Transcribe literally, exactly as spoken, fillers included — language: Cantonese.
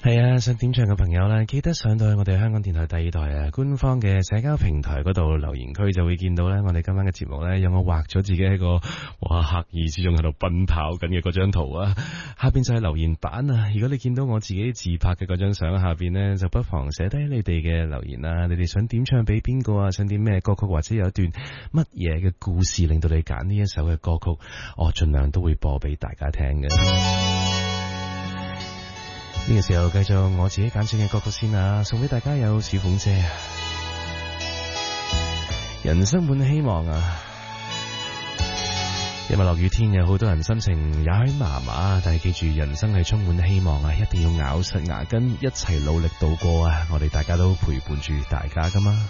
係啊，想點唱嘅朋友咧，記得上到去我哋香港電台第二台啊官方嘅社交平台嗰度留言區，就會見到咧我哋今晚嘅節目咧有我畫咗自己喺個哇刻意之中喺度奔跑緊嘅嗰張圖啊，下邊就係留言版啊。如果你見到我自己自拍嘅嗰張相下邊呢，就不妨寫低你哋嘅留言啊，你哋想點唱俾邊個啊，想點咩歌曲，或者有一段乜嘢嘅故事令到你揀呢一首嘅歌曲，我盡量都會播俾大家聽嘅。呢個時候繼續我自己揀選嘅歌曲先啊，送俾大家有小鳳姐啊，人生滿希望啊，因為落雨天有好多人心情也許麻麻，但係記住人生係充滿希望啊，一定要咬實牙根一齊努力度過啊，我哋大家都陪伴住大家噶嘛。